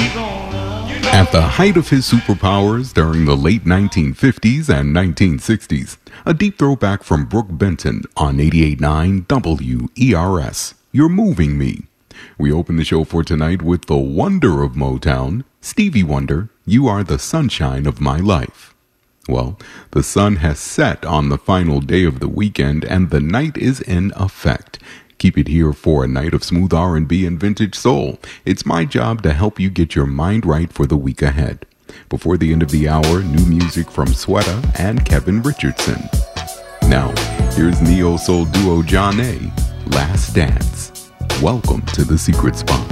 At the height of his superpowers during the late 1950s and 1960s, a deep throwback from Brooke Benton on 88.9 WERS, You're Moving Me. We open the show for tonight with the wonder of Motown, Stevie Wonder, You Are the Sunshine of My Life. Well, the sun has set on the final day of the weekend and the night is in effect. Keep it here for a night of smooth R&B and vintage soul. It's my job to help you get your mind right for the week ahead. Before the end of the hour, new music from Sweta and Kevin Richardson. Now, here's neo-soul duo John A., Last Dance. Welcome to The Secret Spot.